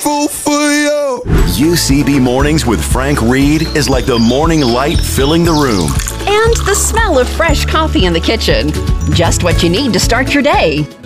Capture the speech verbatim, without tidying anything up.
Fool for you. U C B Mornings with Frank Reed is like the morning light filling the room. And the smell of fresh coffee in the kitchen. Just what you need to start your day.